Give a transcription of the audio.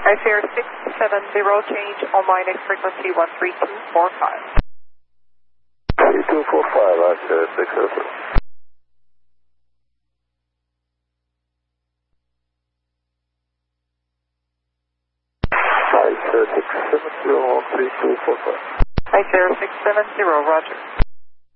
Fare 670, change on my next frequency 13245. 3245, I Fare 670. I Fare 670 on 3245. Fare 670, roger.